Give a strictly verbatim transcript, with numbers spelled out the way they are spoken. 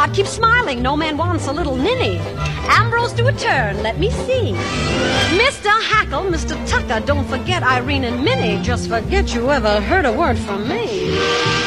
keep smiling, no man wants a little ninny. Ambrose, do a turn, let me see. Mister Hackle, Mister Tucker, don't forget Irene and Minnie. Just forget you ever heard a word from me.